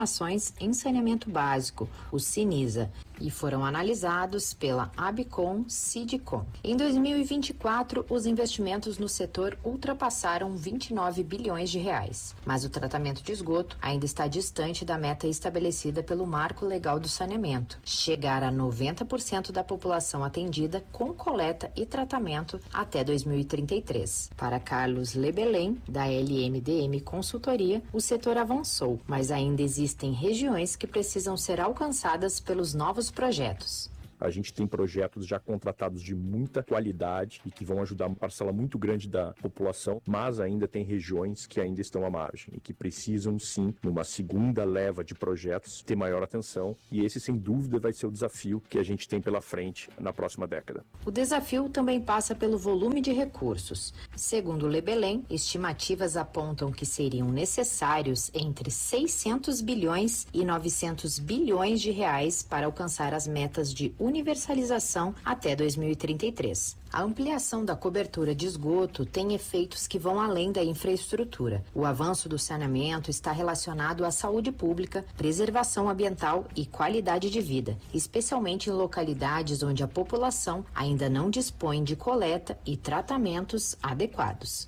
ações em saneamento básico, o Sinisa, e foram analisados pela Abcom Sidcom. Em 2024, os investimentos no setor ultrapassaram 29 bilhões de reais, mas o tratamento de esgoto ainda está distante da meta estabelecida pelo Marco Legal do Saneamento, chegar a 90% da população atendida com coleta e tratamento até 2033. Para Carlos Lebelém, da LMDM Consultoria, o setor avançou, mas ainda existem regiões que precisam ser alcançadas pelos novos projetos. A gente tem projetos já contratados de muita qualidade e que vão ajudar uma parcela muito grande da população, mas ainda tem regiões que ainda estão à margem e que precisam sim, numa segunda leva de projetos, ter maior atenção, e esse sem dúvida vai ser o desafio que a gente tem pela frente na próxima década. O desafio também passa pelo volume de recursos. Segundo Lebelém, estimativas apontam que seriam necessários entre 600 bilhões e 900 bilhões de reais para alcançar as metas de universalização até 2033. A ampliação da cobertura de esgoto tem efeitos que vão além da infraestrutura. O avanço do saneamento está relacionado à saúde pública, preservação ambiental e qualidade de vida, especialmente em localidades onde a população ainda não dispõe de coleta e tratamentos adequados.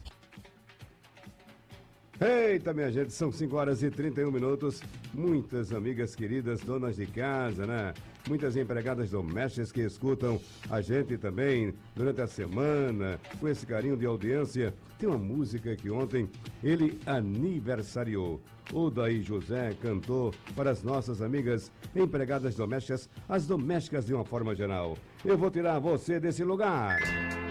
Eita, minha gente, são 5 horas e 31 minutos. Muitas amigas queridas, donas de casa, né? Muitas empregadas domésticas que escutam a gente também durante a semana, com esse carinho de audiência. Tem uma música que ontem ele aniversariou. O Daí José cantou para as nossas amigas empregadas domésticas, as domésticas de uma forma geral. Eu vou tirar você desse lugar.